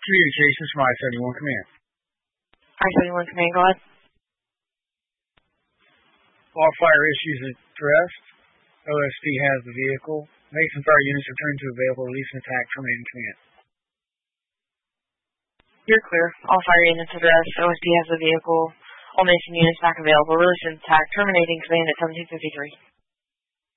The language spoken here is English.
Communications from I-71 Command. I-71 Command, go ahead. All fire issues addressed. OSP has the vehicle. Mason fire units returned to available. Release and attack terminating command. You're clear. All fire units addressed. OSP has the vehicle. All Mason units back available. Release and attack terminating command at 1753.